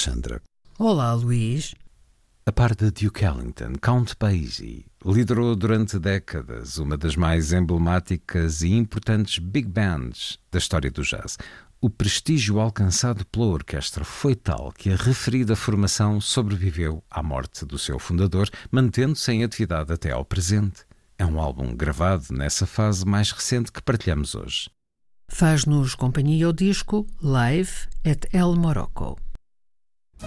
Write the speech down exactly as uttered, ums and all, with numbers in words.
Alexandra. Olá, Luís. A par de Duke Ellington, Count Basie liderou durante décadas uma das mais emblemáticas e importantes big bands da história do jazz. O prestígio alcançado pela orquestra foi tal que a referida formação sobreviveu à morte do seu fundador, mantendo-se em atividade até ao presente. É um álbum gravado nessa fase mais recente que partilhamos hoje. Faz-nos companhia o disco Live at El Morocco.